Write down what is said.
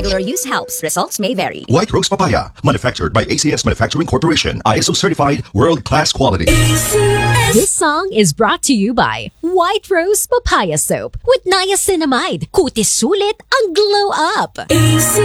Regular use helps. Results may vary. White Rose Papaya, manufactured by ACS Manufacturing Corporation, ISO certified, world-class quality. This song is brought to you by White Rose Papaya Soap with niacinamide. Kutis sulit ang glow up.